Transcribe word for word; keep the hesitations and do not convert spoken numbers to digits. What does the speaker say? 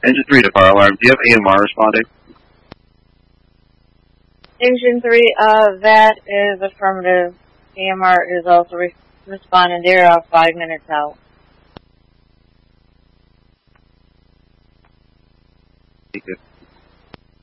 Engine three to fire alarm. Do you have A M R responding? Engine three, uh, that is affirmative. A M R is also re responding. They're uh, five minutes out. Thank you.